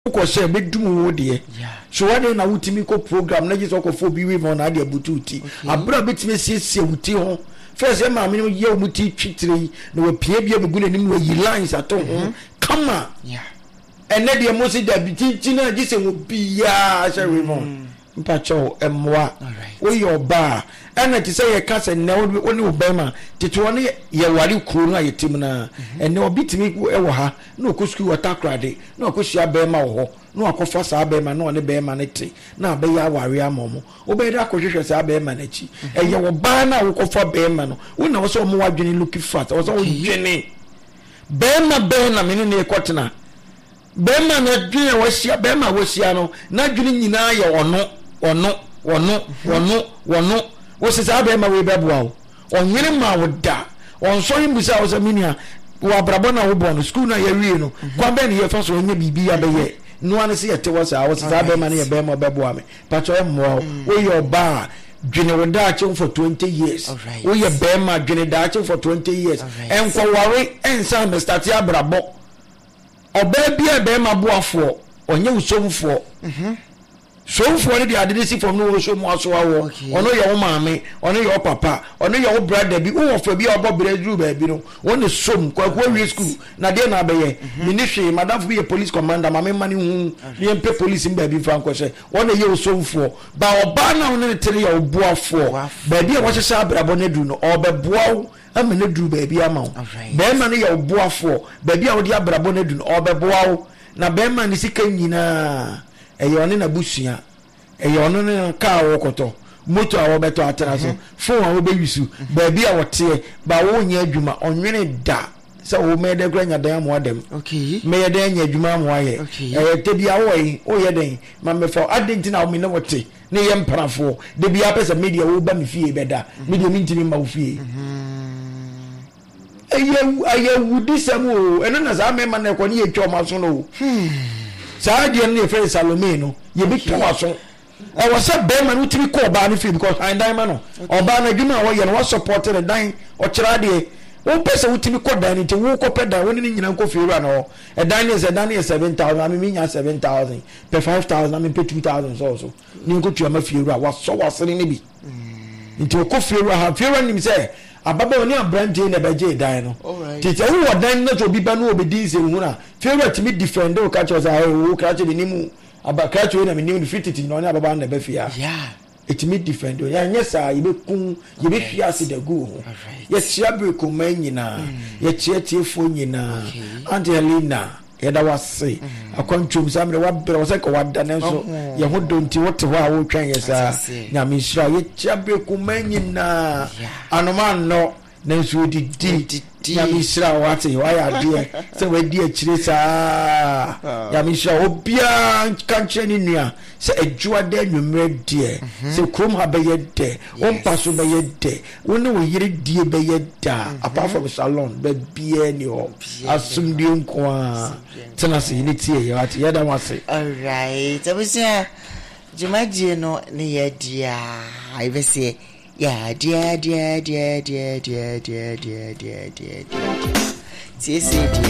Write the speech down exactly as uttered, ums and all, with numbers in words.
ko se bedum wo de so wade na wutimi ko program na jiso ko fo bi we mo na de bututi abra betime siesie wuti ho first ma me ye muti twitire na wa pie bia begu nanim wa yi lines ato ho kama yeah ene de mo se da biti na jise wo bia sha we mo mpacho emwa we your bar ene ti say ye ka se ne woni obema tete ne ye wari kuro na yetim na ene obitimi e wo ha na okosu water crade na okosia bema wo no akofa sa bema na one bema ne te na be ya ware amomo obe da akohwehwe sa bema na chi eye wo ba na wo kofa bema no wo na wo so mo wadwene look fat wo so wo dwene bema bema me ne ekotena bema na dwene wo sia bema wo sia no na dwene nyina ye ono ono ono ono ono wo se sa bema we beboa wo onwene ma wo da onso yimbusa wo se minia wo abrabo na wo bon school na ye wie no kwa be ne ye fa so onye bibi ya be ye no one see it was I was that be man be mo bebo me pacho e mo we your bar dwene wo da ache for twenty years we your be ma dwene da ache for twenty years en ko ware ensa me start ya brabo oba bia be ma boafo onye usomfo mhm so for the adidisi from no so mo aso awo ono ye wo maame ono ye wo papa ono ye wo brother bi wo for bi obo breadru ba bi no woni som kwa kwa wi school na de na be ye mi ni hwe madam be police commander mama mani hu ni empe police mba bi franco se ono ye wo som for ba oba na woni tere ye wo boafo ba bi e wo hye abrabo na du no obeboa ama na du ba bi ama wo ba ma ne ye wo boafo ba bi a wo di abrabo na du no obeboa wo na ba ma ni sika nyina eyone na busua eyone ne ka wo koto moto a wo beto atara so phone a wo be wisu ba bia wo te ba wo nya adwuma onwene da se wo me de kra nya dan mo adem okay me ye dan nya adwuma mo aye eh te bia wo yi wo ye den ma me for adenti na wo me ne wo te ne ye mparafo de bia pesa media wo ba me fie beda media mi ntimi ma wo fie aye aye wudi samu eno na za me ma na ko ne ye twa ma so no sa dia ne fe Salome no ye bi to aso e wo se be ma no timi ko ba no fi because I dan ma no oba na dwuma wo ye no support the dan o kira de wo pese wo timi ko dan nti wo ko peda wo ni nyina ko fi ra no e dan ne se dan ne seven thousand ami mi nya seven thousand pe five thousand ami pe two thousand so so ni ko tua ma fi ra wa so wa sere ne bi nti ko fi ra ha fi ra ni mi se ababa oni abrante na beje dan no tete wo dan na to bi ba no obedi se hu na favorite mi defend o ka cho say o ka cho bi nimu abaka cho na mi nimu fifty no na ababa na be fia yeah it mi defend o ya nyesa ye be kun ye be fia se da go ye tia be ko man nyina ye tia tie fo nyina Angelina ye da wase akwantum samre wa bre wo se ko wada nenso ye ho donti wote ho a wo twan ye sa nyame hira ye tia be ko man nyina anoma no nenso di di nyame hira wate wa ya de se we di akire sa nyame hira obia kanche ni nua se adwua da nwumre de se krom ha be ye de o paso be ye de woni wo yire die be ye da apart from salon be bia ni o asum di nko a tena se ni tie ye wate ye da wase all right abusia jumaji no ni ye dia I be say yeah dia dia dia dia dia dia dia dia dia dia dia